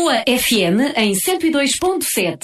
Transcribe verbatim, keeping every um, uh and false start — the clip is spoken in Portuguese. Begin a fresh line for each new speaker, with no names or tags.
Lisboa F M em cento e dois ponto sete.